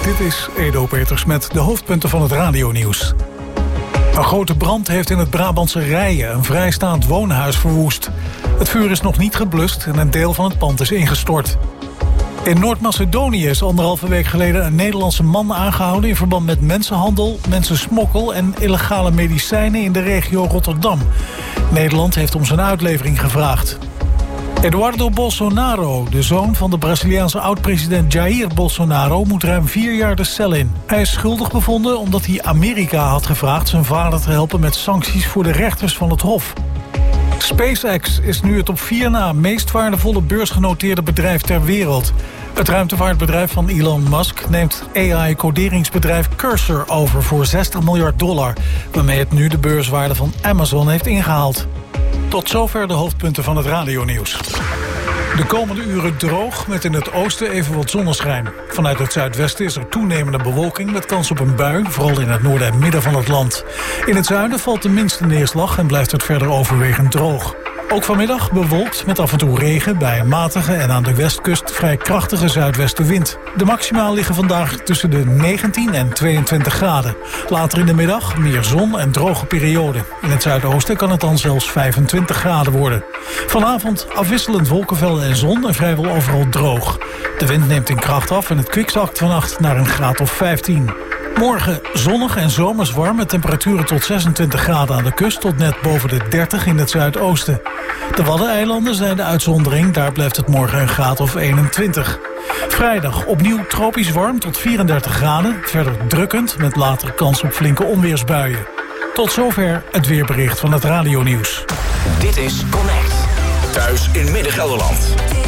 Dit is Edo Peters met de hoofdpunten van het radionieuws. Een grote brand heeft in het Brabantse Rijen een vrijstaand woonhuis verwoest. Het vuur is nog niet geblust en een deel van het pand is ingestort. In Noord-Macedonië is 1,5 week geleden een Nederlandse man aangehouden in verband met mensenhandel, mensensmokkel en illegale medicijnen in de regio Rotterdam. Nederland heeft om zijn uitlevering gevraagd. Eduardo Bolsonaro, de zoon van de Braziliaanse oud-president Jair Bolsonaro, moet ruim 4 jaar de cel in. Hij is schuldig bevonden omdat hij Amerika had gevraagd zijn vader te helpen met sancties voor de rechters van het Hof. SpaceX is nu het op 4 na meest waardevolle beursgenoteerde bedrijf ter wereld. Het ruimtevaartbedrijf van Elon Musk neemt AI-coderingsbedrijf Cursor over voor $60 miljard, waarmee het nu de beurswaarde van Amazon heeft ingehaald. Tot zover de hoofdpunten van het radionieuws. De komende uren droog met in het oosten even wat zonneschijn. Vanuit het zuidwesten is er toenemende bewolking met kans op een bui, vooral in het noorden en midden van het land. In het zuiden valt de minste neerslag en blijft het verder overwegend droog. Ook vanmiddag bewolkt met af en toe regen bij een matige en aan de westkust vrij krachtige zuidwestenwind. De maximaal liggen vandaag tussen de 19 en 22 graden. Later in de middag meer zon en droge periode. In het zuidoosten kan het dan zelfs 25 graden worden. Vanavond afwisselend wolkenvelden en zon en vrijwel overal droog. De wind neemt in kracht af en het kwik zakt vannacht naar een graad of 15. Morgen zonnig en zomers warm met temperaturen tot 26 graden aan de kust tot net boven de 30 in het zuidoosten. De Waddeneilanden zijn de uitzondering, daar blijft het morgen een graad of 21. Vrijdag opnieuw tropisch warm tot 34 graden, verder drukkend met later kans op flinke onweersbuien. Tot zover het weerbericht van het radionieuws. Dit is Connect. Thuis in Midden-Gelderland.